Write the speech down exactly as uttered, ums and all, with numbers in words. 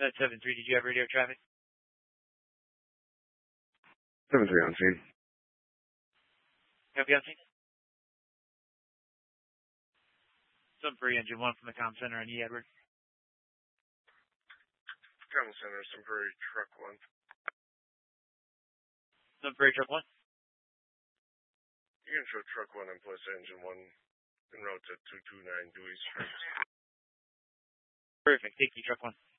That's seven three. Did you have radio traffic? seven three on scene. Copy on scene. seven three, engine one from the comm center on E. Edward. Comm center, temporary truck one. Temporary truck one. You can show truck one and place engine one en route to two two nine Dewey Street. Perfect. Thank you, truck one.